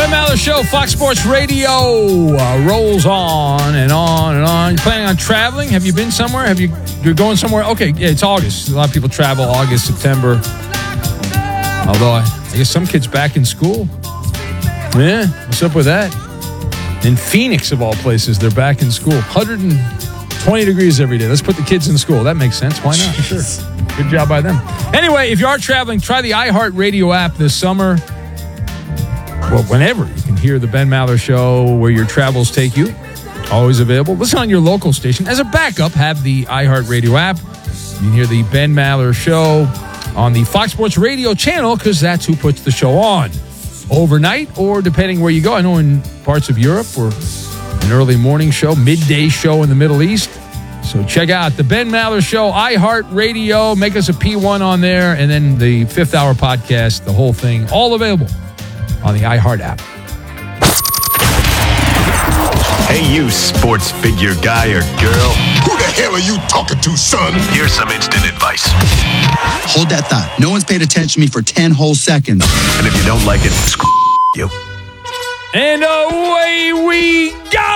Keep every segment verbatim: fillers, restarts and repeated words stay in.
Ben Maller Show, Fox Sports Radio uh, rolls on and on and on. You planning on traveling? Have you been somewhere? Have you? You're going somewhere? Okay, yeah, it's August. A lot of people travel August, September. Although I, I guess some kids back in school. Yeah, what's up with that? In Phoenix, of all places, they're back in school. one hundred twenty degrees every day. Let's put the kids in school. That makes sense. Why not? Sure. Good job by them. Anyway, if you are traveling, try the iHeartRadio app this summer. Well, whenever you can hear the Ben Maller Show where your travels take you. Always available. Listen on your local station. As a backup, have the iHeartRadio app. You can hear the Ben Maller Show on the Fox Sports Radio channel because that's who puts the show on. Overnight or depending where you go. I know in parts of Europe or an early morning show, midday show in the Middle East. So check out the Ben Maller Show, iHeartRadio. Make us a P one on there. And then the fifth hour podcast, the whole thing, all available on the iHeart app. Hey, you sports figure guy or girl. Who the hell are you talking to, son? Here's some instant advice. Hold that thought. No one's paid attention to me for ten whole seconds. And if you don't like it, screw you. And away we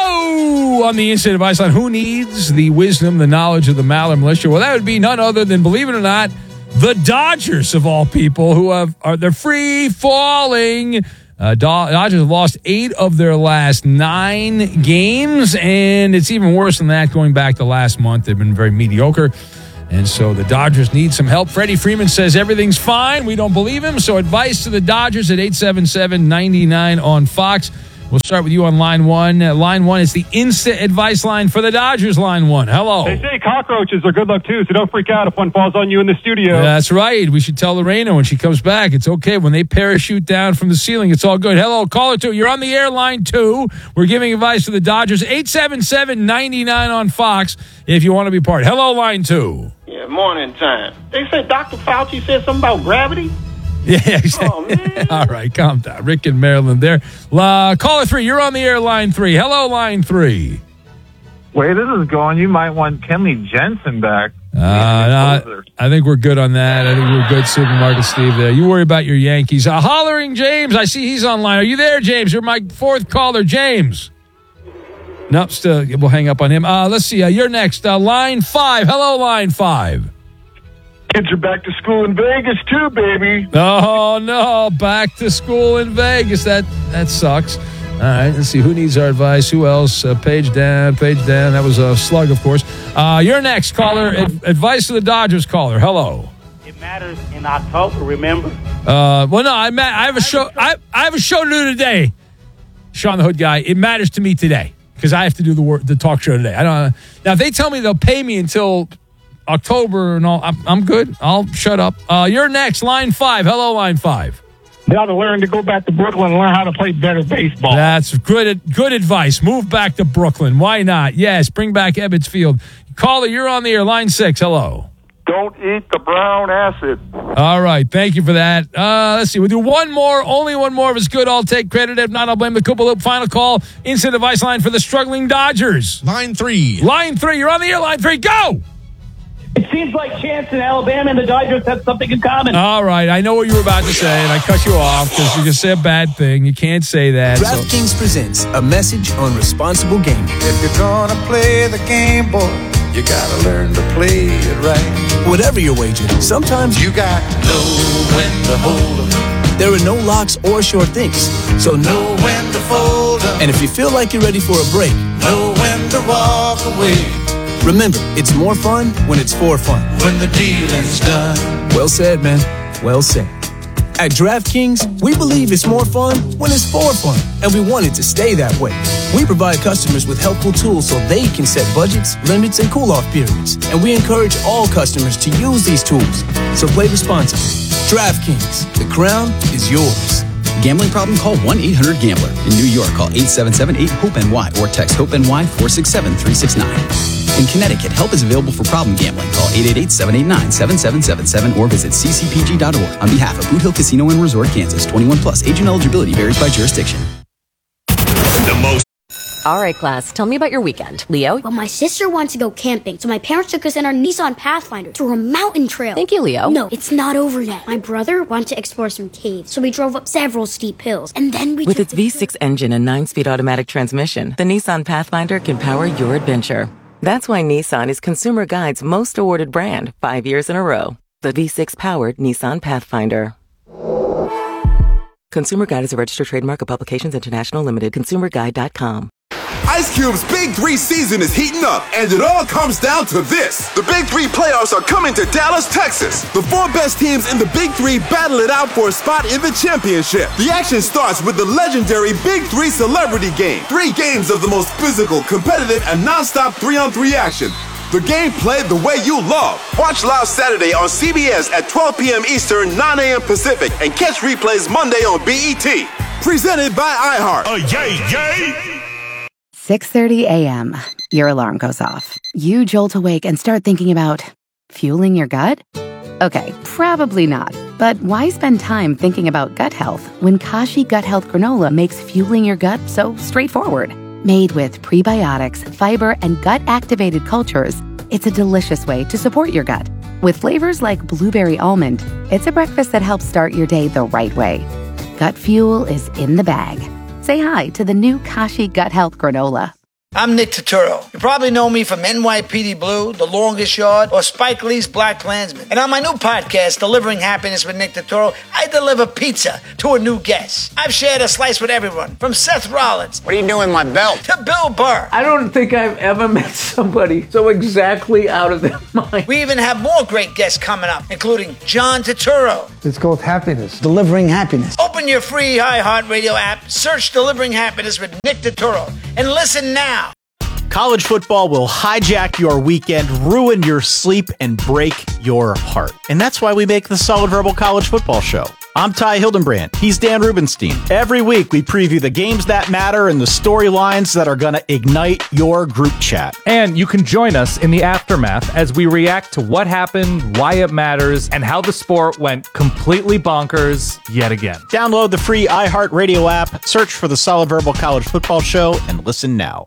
go on the instant advice on who needs the wisdom, the knowledge of the Maller Militia. Well, that would be none other than, believe it or not, the Dodgers, of all people, who have are they're free falling. Uh, Dodgers have lost eight of their last nine games, and it's even worse than that going back to last month. They've been very mediocre, and so the Dodgers need some help. Freddie Freeman says everything's fine. We don't believe him, so advice to the Dodgers at eight seven seven, nine nine on Fox. We'll start with you on line one. Uh, line one is the instant advice line for the Dodgers. Line one. Hello. They say cockroaches are good luck, too, so don't freak out if one falls on you in the studio. That's right. We should tell Lorena when she comes back. It's okay. When they parachute down from the ceiling, it's all good. Hello, caller two. You're on the air, line two. We're giving advice to the Dodgers. eight seven seven, nine nine on Fox if you want to be part. Hello, line two. Yeah, morning time. They said Doctor Fauci said something about gravity. Yeah, exactly. Oh, man. All right, calm down. Rick in Maryland there. Uh, caller three, you're on the air, line three. Hello, line three. Way this is going, you might want Kenley Jensen back. Uh, no, I think we're good on that. I think we're good, Supermarket Steve, there. You worry about your Yankees. Uh, hollering James, I see he's online. Are you there, James? You're my fourth caller, James. Nope, still, we'll hang up on him. Uh, let's see, uh, you're next. Uh, line five. Hello, line five. Kids are back to school in Vegas, too, baby. Oh, no, back to school in Vegas. That that sucks. All right, let's see. Who needs our advice? Who else? Uh, page down, page down. That was a slug, of course. Uh, you're next, caller. Ad- advice to the Dodgers, caller. Hello. It matters in October, remember? Uh, well, no, I, ma- I have a show. I, I have a show to do today. Sean the Hood guy. It matters to me today because I have to do the work, the talk show today. I don't. Now, if they tell me they'll pay me until October and all, I'm, I'm good. I'll shut up. Uh, you're next, line five. Hello, line five. They ought to learn to go back to Brooklyn and learn how to play better baseball. That's good. Good advice. Move back to Brooklyn. Why not? Yes, bring back Ebbets Field. Caller, you're on the air. Line six. Hello. Don't eat the brown acid. All right. Thank you for that. Uh, let's see. We'll do one more. Only one more. If it's good, I'll take credit. If not, I'll blame the Koopa Loop. Final call. Instant advice line for the struggling Dodgers. Line three. Line three. You're on the air. Line three. Go. It seems like Chance and Alabama and the Dodgers have something in common. All right. I know what you were about to say, and I cut you off because you just said a bad thing. You can't say that. DraftKings so. presents a message on responsible gaming. If you're going to play the game, boy, you got to learn to play it right. Whatever your wager, sometimes you got to know when to hold 'em. There are no locks or sure things. So know when to fold 'em. And if you feel like you're ready for a break, know when to walk away. Remember, it's more fun when it's for fun. When the dealing's done. Well said, man. Well said. At DraftKings, we believe it's more fun when it's for fun, and we want it to stay that way. We provide customers with helpful tools so they can set budgets, limits, and cool-off periods, and we encourage all customers to use these tools. So play responsibly. DraftKings, the crown is yours. Gambling problem? Call one eight hundred gambler. In New York, call eight seven seven eight hope N Y or text HOPE-NY four six seven three six nine. In Connecticut, help is available for problem gambling. Call eight eight eight, seven eight nine, seven seven seven seven or visit c c p g dot org. On behalf of Boot Hill Casino and Resort, Kansas, twenty-one plus. Age and eligibility varies by jurisdiction. The most All right, class, tell me about your weekend. Leo? Well, my sister wants to go camping, so my parents took us in our Nissan Pathfinder through a mountain trail. Thank you, Leo. No, it's not over yet. My brother wanted to explore some caves, so we drove up several steep hills, and then we With its V six engine and nine-speed automatic transmission, the Nissan Pathfinder can power your adventure. That's why Nissan is Consumer Guide's most awarded brand five years in a row. The V six-powered Nissan Pathfinder. Consumer Guide is a registered trademark of Publications International Limited. consumer guide dot com. Ice Cube's Big Three season is heating up, and it all comes down to this. The Big Three playoffs are coming to Dallas, Texas. The four best teams in the Big Three battle it out for a spot in the championship. The action starts with the legendary Big Three Celebrity Game. Three games of the most physical, competitive, and non-stop three-on-three action. The game played the way you love. Watch live Saturday on C B S at twelve p.m. Eastern, nine a.m. Pacific, and catch replays Monday on B E T. Presented by iHeart. Oh, yay, yay! six thirty a.m. Your alarm goes off. You jolt awake and start thinking about fueling your gut? Okay, probably not. But why spend time thinking about gut health when Kashi Gut Health Granola makes fueling your gut so straightforward? Made with prebiotics, fiber, and gut-activated cultures, it's a delicious way to support your gut. With flavors like blueberry almond, it's a breakfast that helps start your day the right way. Gut fuel is in the bag. Say hi to the new Kashi Gut Health Granola. I'm Nick Turturro. You probably know me from N Y P D Blue, The Longest Yard, or Spike Lee's Black Klansman. And on my new podcast, Delivering Happiness with Nick Turturro, I deliver pizza to a new guest. I've shared a slice with everyone, from Seth Rollins. What are you doing, my belt? To Bill Burr. I don't think I've ever met somebody so exactly out of their mind. We even have more great guests coming up, including John Turturro. It's called Happiness. Delivering Happiness. Open your free iHeartRadio app, search Delivering Happiness with Nick Turturro, and listen now. College football will hijack your weekend, ruin your sleep, and break your heart. And that's why we make the Solid Verbal College Football Show. I'm Ty Hildenbrand. He's Dan Rubenstein. Every week, we preview the games that matter and the storylines that are going to ignite your group chat. And you can join us in the aftermath as we react to what happened, why it matters, and how the sport went completely bonkers yet again. Download the free iHeartRadio app, search for the Solid Verbal College Football Show, and listen now.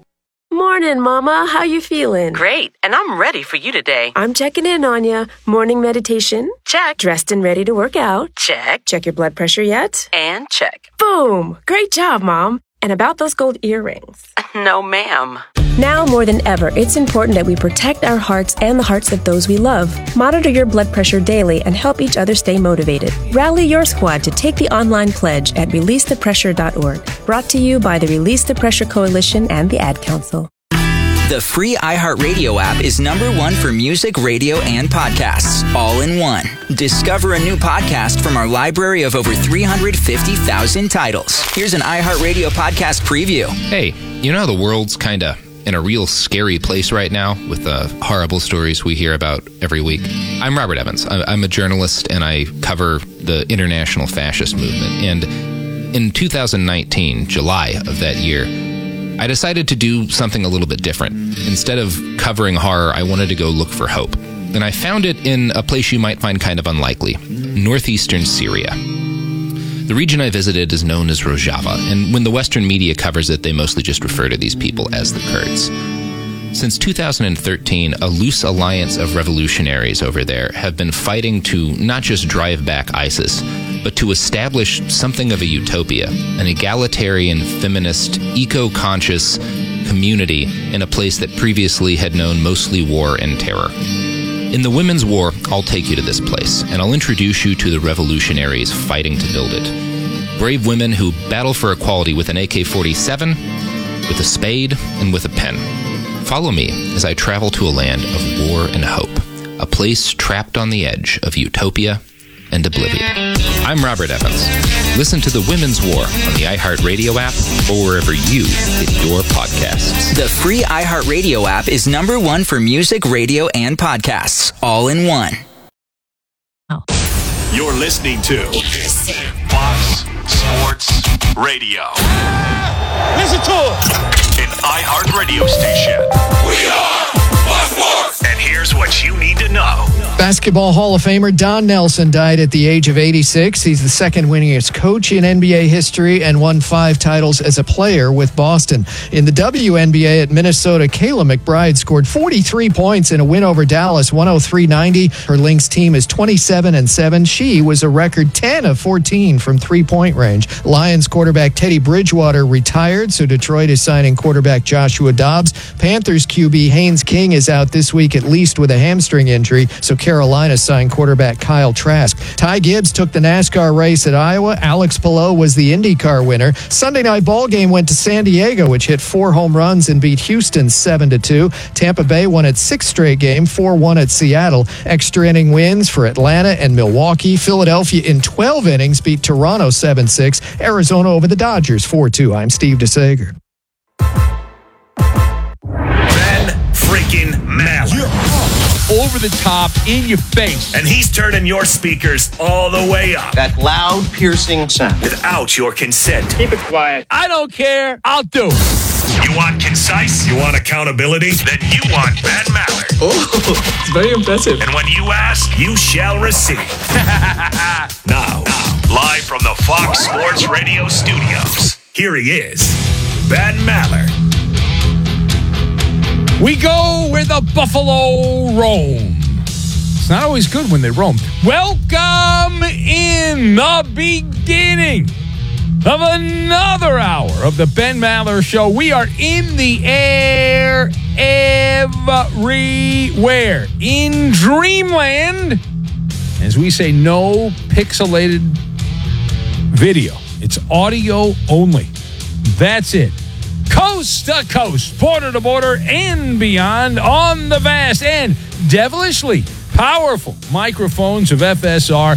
Morning, Mama. How you feeling? Great, and I'm ready for you today. I'm checking in on you. Morning meditation? Check. Dressed and ready to work out? Check. Check your blood pressure yet? And check. Boom! Great job, Mom. And about those gold earrings? No, ma'am. Now more than ever, it's important that we protect our hearts and the hearts of those we love. Monitor your blood pressure daily and help each other stay motivated. Rally your squad to take the online pledge at release the pressure dot org. Brought to you by the Release the Pressure Coalition and the Ad Council. The free iHeartRadio app is number one for music, radio, and podcasts, all in one. Discover a new podcast from our library of over three hundred fifty thousand titles. Here's an iHeartRadio podcast preview. Hey, you know the world's kind of in a real scary place right now with the horrible stories we hear about every week. I'm Robert Evans. I'm a journalist, and I cover the international fascist movement. And in two thousand nineteen, July of that year, I decided to do something a little bit different. Instead of covering horror, I wanted to go look for hope. And I found it in a place you might find kind of unlikely, northeastern Syria. The region I visited is known as Rojava, and when the Western media covers it, they mostly just refer to these people as the Kurds. Since two thousand thirteen, a loose alliance of revolutionaries over there have been fighting to not just drive back ISIS, but to establish something of a utopia, an egalitarian, feminist, eco-conscious community in a place that previously had known mostly war and terror. In the Women's War, I'll take you to this place, and I'll introduce you to the revolutionaries fighting to build it. Brave women who battle for equality with an A K forty-seven, with a spade, and with a pen. Follow me as I travel to a land of war and hope, a place trapped on the edge of utopia and oblivion. I'm Robert Evans. Listen to The Women's War on the iHeartRadio app or wherever you get your podcasts. The free iHeartRadio app is number one for music, radio, and podcasts, all in one. You're listening to Fox Sports Radio. Listen to it. An iHeartRadio station. We are Fox Sports. And here Here's what you need to know. Basketball Hall of Famer Don Nelson died at the age of eighty-six. He's the second winningest coach in N B A history and won five titles as a player with Boston. In the W N B A at Minnesota, Kayla McBride scored forty-three points in a win over Dallas, one oh three ninety. Her Lynx team is twenty-seven and seven. She was a record ten of fourteen from three-point range. Lions quarterback Teddy Bridgewater retired, so Detroit is signing quarterback Joshua Dobbs. Panthers Q B Haynes King is out this week at least with a hamstring injury, so Carolina signed quarterback Kyle Trask. Ty Gibbs took the NASCAR race at Iowa. Alex Palou was the IndyCar winner. Sunday night ball game went to San Diego, which hit four home runs and beat Houston seven to two. Tampa Bay won its sixth straight game, four one at Seattle. Extra inning wins for Atlanta and Milwaukee. Philadelphia in twelve innings beat Toronto seven six. Arizona over the Dodgers four two. I'm Steve DeSager. Ben freaking Maller. Over the top, in your face. And he's turning your speakers all the way up. That loud, piercing sound. Without your consent. Keep it quiet. I don't care. I'll do it. You want concise? You want accountability? Then you want Ben Maller. Oh, it's very impressive. And when you ask, you shall receive. now, now, live from the Fox Sports Radio studios, here he is, Ben Maller. We go where the buffalo roam. It's not always good when they roam. Welcome in the beginning of another hour of the Ben Maller Show. We are in the air everywhere. In Dreamland, as we say, no pixelated video. It's audio only. That's it. Coast to coast, border to border, and beyond on the vast and devilishly powerful microphones of F S R,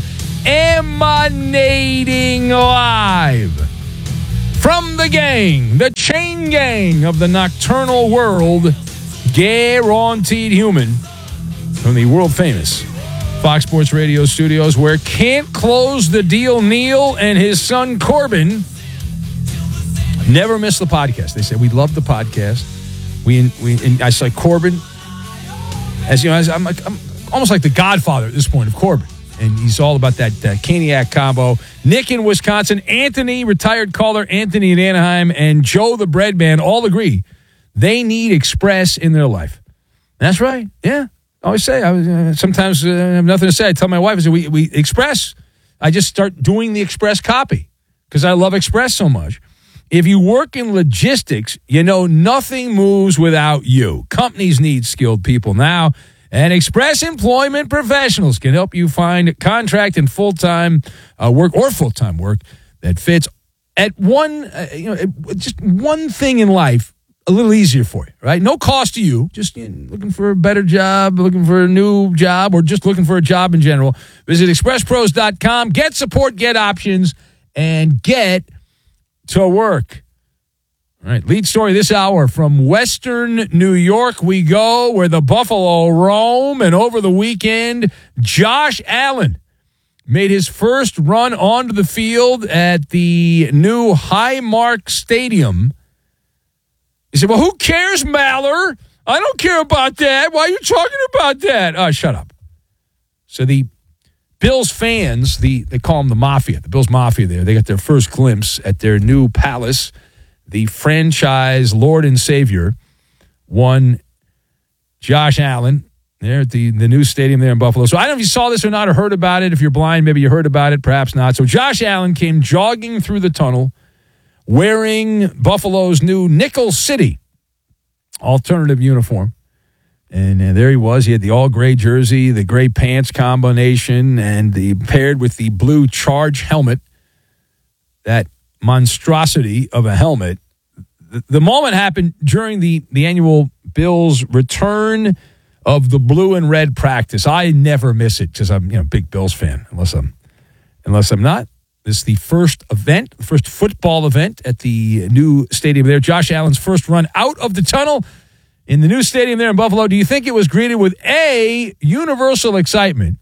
emanating live from the gang, the chain gang of the nocturnal world, guaranteed human, from the world famous Fox Sports Radio studios, where Can't Close the Deal Neil and his son Corbin never miss the podcast. They say, we love the podcast. We, we and I say, Corbin, as you know, as I'm, like, I'm almost like the godfather at this point of Corbin. And he's all about that, that Caniac combo. Nick in Wisconsin, Anthony, retired caller Anthony in Anaheim, and Joe the bread man all agree they need Express in their life. That's right. Yeah. I always say, I was, uh, sometimes uh, I have nothing to say. I tell my wife, I say, we, we Express, I just start doing the Express copy because I love Express so much. If you work in logistics, you know nothing moves without you. Companies need skilled people now, and Express Employment Professionals can help you find contract and full-time uh, work or full-time work that fits at one, uh, you know, just one thing in life a little easier for you, right? No cost to you. Just you know, looking for a better job, looking for a new job, or just looking for a job in general. Visit express pros dot com. Get support, get options, and get to work. All right, lead story this hour from Western New York. We go where the buffalo roam, and over the weekend, Josh Allen made his first run onto the field at the new Highmark Stadium. He said, well, who cares, Maller? I don't care about that. Why are you talking about that? Oh, shut up. So the Bills fans, the they call them the Mafia, the Bills Mafia there, they got their first glimpse at their new palace. The franchise Lord and Savior, one Josh Allen, there at the, the new stadium there in Buffalo. So I don't know if you saw this or not or heard about it. If you're blind, maybe you heard about it, perhaps not. So Josh Allen came jogging through the tunnel wearing Buffalo's new Nickel City alternative uniform. And uh, there he was. He had the all-gray jersey, the gray pants combination, and the paired with the blue Charge helmet, that monstrosity of a helmet. The, the moment happened during the, the annual Bills return of the blue and red practice. I never miss it because I'm you know a big Bills fan, unless I'm unless I'm not. This is the first event, the first football event at the new stadium there. Josh Allen's first run out of the tunnel in the new stadium there in Buffalo. Do you think it was greeted with A, universal excitement,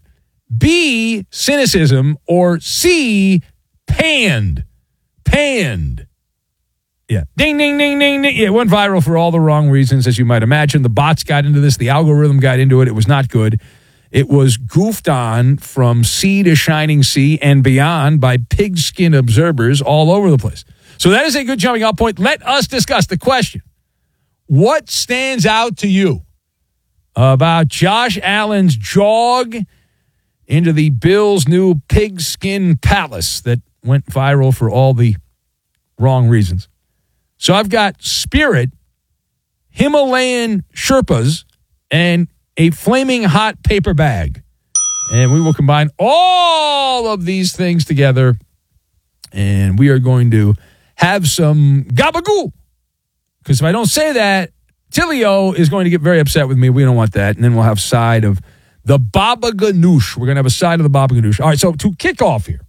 B, cynicism, or C, panned? Panned. Yeah. Ding, ding, ding, ding, ding. It went viral for all the wrong reasons, as you might imagine. The bots got into this. The algorithm got into it. It was not good. It was goofed on from sea to shining sea and beyond by pigskin observers all over the place. So that is a good jumping off point. Let us discuss the question. What stands out to you about Josh Allen's jog into the Bills' new pigskin palace that went viral for all the wrong reasons? So I've got Spirit, Himalayan Sherpas, and a flaming hot paper bag. And we will combine all of these things together, and we are going to have some gabagoo. Because if I don't say that, Tilio is going to get very upset with me. We don't want that. And then we'll have side of the Baba Ganoush. We're going to have a side of the Baba Ganoush. All right, so to kick off here,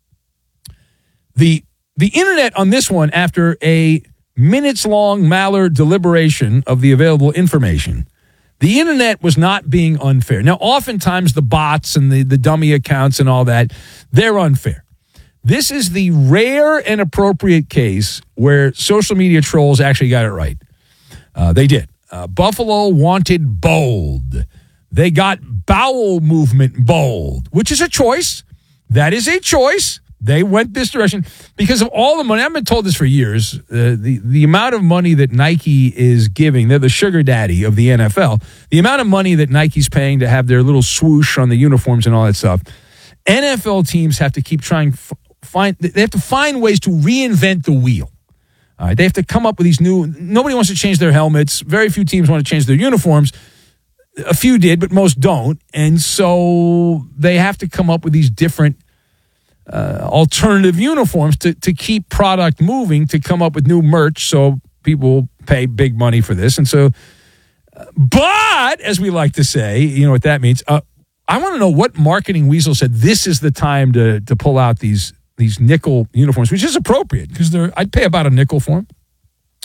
the the internet on this one, after a minutes-long Maller deliberation of the available information, the internet was not being unfair. Now, oftentimes the bots and the, the dummy accounts and all that, they're unfair. This is the rare and appropriate case where social media trolls actually got it right. Uh, they did. Uh, Buffalo wanted bold. They got bowel movement bold, which is a choice. That is a choice. They went this direction because of all the money. I've been told this for years. Uh, the, the amount of money that Nike is giving, they're the sugar daddy of the N F L. The amount of money that Nike's paying to have their little swoosh on the uniforms and all that stuff. N F L teams have to keep trying, find, they have to find ways to reinvent the wheel. All right, they have to come up with these new, nobody wants to change their helmets. Very few teams want to change their uniforms. A few did, but most don't. And so they have to come up with these different Uh, alternative uniforms to, to keep product moving, to come up with new merch so people pay big money for this. And so, uh, but as we like to say, you know what that means. Uh, I want to know what marketing weasel said this is the time to to pull out these these nickel uniforms, which is appropriate because they're I'd pay about a nickel for them.